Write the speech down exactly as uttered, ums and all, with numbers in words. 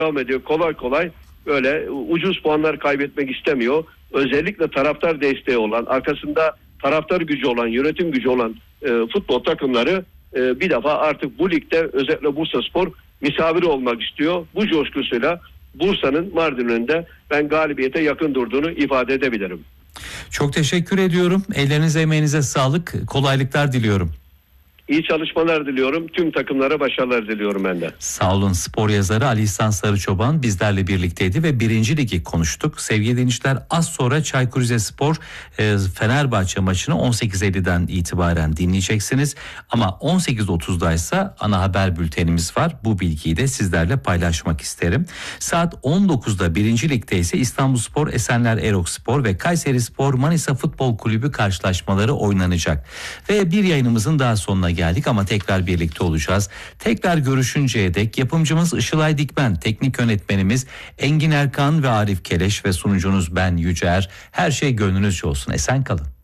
devam ediyor. Kolay kolay böyle ucuz puanlar kaybetmek istemiyor. Özellikle taraftar desteği olan, arkasında taraftar gücü olan, yönetim gücü olan e, futbol takımları e, bir defa artık bu ligde özellikle Bursaspor misafir olmak istiyor. Bu coşkusuyla Bursa'nın Mardin önünde ben galibiyete yakın durduğunu ifade edebilirim. Çok teşekkür ediyorum. Ellerinize emeğinize sağlık. Kolaylıklar diliyorum. İyi çalışmalar diliyorum. Tüm takımlara başarılar diliyorum ben de. Sağ olun. Spor yazarı Ali İhsan Sarıçoban bizlerle birlikteydi ve birinci ligi konuştuk. Sevgili dinleyiciler, az sonra Çaykur Rizespor e, Fenerbahçe maçını on sekiz elliden itibaren dinleyeceksiniz. Ama on sekiz otuzdaysa ana haber bültenimiz var. Bu bilgiyi de sizlerle paylaşmak isterim. Saat on dokuzda birinci ligde ise İstanbulspor, Esenler Erokspor ve Kayserispor Manisa Futbol Kulübü karşılaşmaları oynanacak. Ve bir yayınımızın daha sonuna geldik ama tekrar birlikte olacağız. Tekrar görüşünceye dek yapımcımız Işılay Dikmen, teknik yönetmenimiz Engin Erkan ve Arif Keleş ve sunucunuz ben Yücer. Her şey gönlünüzce olsun. Esen kalın.